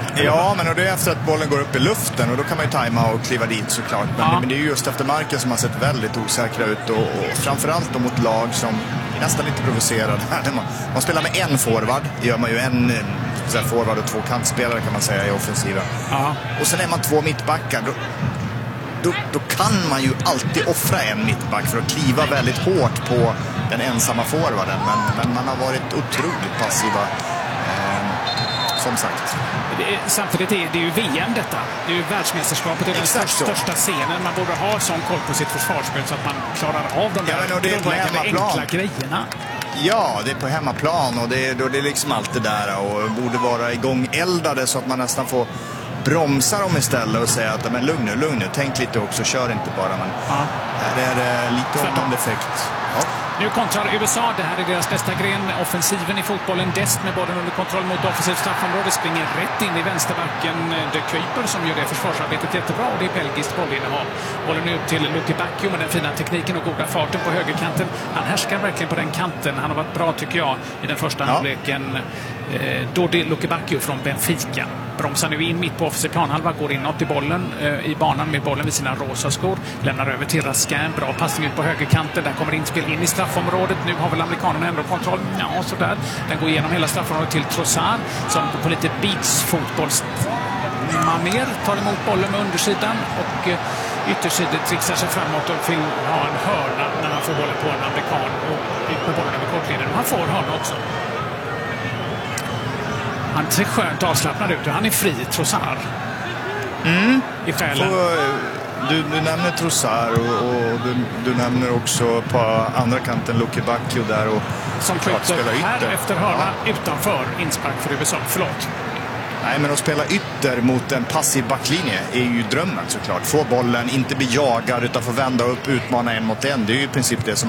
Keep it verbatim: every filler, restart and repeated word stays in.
Ja, men och det är efter att bollen går upp i luften och då kan man ju tajma och kliva dit såklart. Men, ja. men det är ju just efter marken som har sett väldigt osäkra ut och, och framförallt då mot lag som är nästan lite provocerade. Man, man spelar med en forward, gör man ju en så här, forward och två kantspelare kan man säga i offensiven. Ja. Och sen är man två mittbackar. Då, då, då kan man ju alltid offra en mittback för att kliva väldigt hårt på den ensamma forwarden. Men, men man har varit otroligt passiva. Som sagt. Det är, samtidigt är det är ju V M detta. Det är ju världsmästerskapet. Det är den största, största scenen. Man borde ha sån koll på sitt försvarsspel så att man klarar av de där ja, det är enkla grejerna. Ja, det är på hemmaplan och det är, då det är liksom allt det där och borde vara igång eldade så att man nästan får bromsa dem istället och säga att men lugn nu, lugn nu, tänk lite också, kör inte bara. Men ja. Här är det lite åttande effekt. Ja. Nu kontrar U S A, det här är deras bästa gren, offensiven i fotbollen. Dest med bollen under kontroll mot offensivt straffområde, springer rätt in i vänsterbacken. De Kuiper som gör det försvarsarbetet jättebra och det är belgiskt bollinnehav. Bollen ut till Lucky Bacchio med den fina tekniken och goda farten på högerkanten. Han härskar verkligen på den kanten. Han har varit bra tycker jag i den första ja. halvleken. Eh, Dodi Lucky Bacchio från Benfica. Bromsar nu in mitt på offensiv planhalva, går inåt i bollen, eh, i banan med bollen vid sina rosa skor. Lämnar över till Raskin, bra passning ut på högerkanten. Där kommer inspel in i straffområdet. Nu har väl amerikanerna ändå kontroll. Ja, sådär. Den går igenom hela straffområdet till Trossard som på lite beachfotbollsmanér tar emot bollen med undersidan och eh, yttersidan trixar sig framåt och vill ha en hörna när man får bollen på en amerikan och ut med bollen över kortlinjen. Han får hörna också. Han ser skönt avslappnad ut. Han är fri, Trossard. Mm. I själen. Du, du nämner Trossard och, och du, du nämner också på andra kanten Lucky Bacchio där och som skjuter här efter hörna ja. utanför inspark för U S A. Förlåt. Nej, men att spela ytter mot en passiv backlinje är ju drömmen såklart. Få bollen, inte bli jagad utan få vända upp, utmana en mot en. Det är ju i princip det som